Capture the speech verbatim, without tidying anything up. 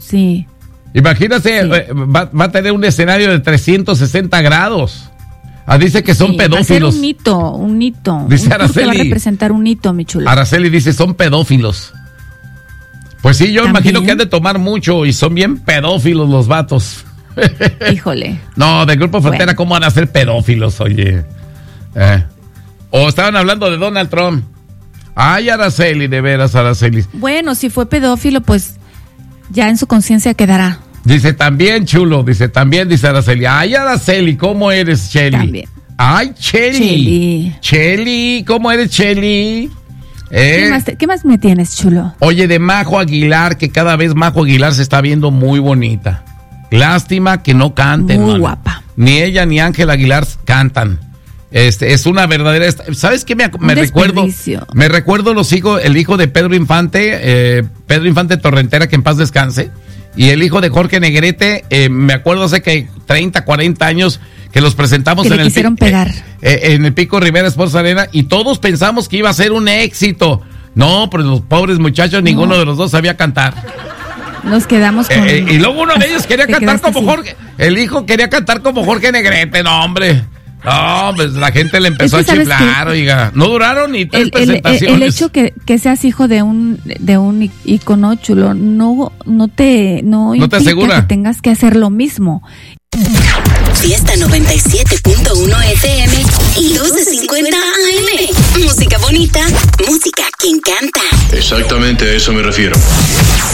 Sí. Imagínate, Sí. va, va a tener un escenario de trescientos sesenta grados. Ah, dice que son Sí, pedófilos. Va a ser un hito, un hito. Dice un tour Araceli. que va a representar un hito, mi chulo. Araceli dice, son pedófilos. Pues sí, yo ¿También? imagino que han de tomar mucho y son bien pedófilos los vatos. Híjole. No, del Grupo Frontera, Bueno. ¿cómo van a ser pedófilos, oye? Eh. O estaban hablando de Donald Trump. Ay, Araceli, de veras, Araceli. Bueno, si fue pedófilo, pues ya en su conciencia quedará. Dice, también, chulo, dice, también, dice Araceli. Ay, Araceli, ¿cómo eres, Cheli? También. Ay, Cheli. Cheli. Cheli, ¿cómo eres, Cheli? Eh. ¿Qué, más te- ¿Qué más me tienes, chulo? Oye, de Majo Aguilar, que cada vez Majo Aguilar se está viendo muy bonita. Lástima que no cante, Muy mano. guapa. Ni ella ni Ángel Aguilar cantan. Este, es una verdadera. ¿Sabes qué me, ac- me recuerdo? desperdicio. Me recuerdo los hijos, el hijo de Pedro Infante, eh, Pedro Infante Torrentera, que en paz descanse, y el hijo de Jorge Negrete, eh, me acuerdo hace que treinta, cuarenta años que los presentamos Que en le el quisieron Pi- pegar. eh, eh, en el Pico Rivera Sports Arena, y todos pensamos que iba a ser un éxito. No, pero los pobres muchachos, ninguno No. de los dos sabía cantar. Nos quedamos con... Eh, eh, y luego uno de ellos quería Te cantar quedaste como así. Jorge. El hijo quería cantar como Jorge Negrete, no, hombre. No, pues la gente le empezó Es que a ¿sabes chiflar, qué? oiga. No duraron ni tres El, el- el- presentaciones. el hecho que, que seas hijo de un de un í- ícono, chulo, no no te no, No te implica asegura. que tengas que hacer lo mismo. Fiesta noventa y siete punto uno F M y doce cincuenta A M. Música bonita, música que encanta. Exactamente a eso me refiero.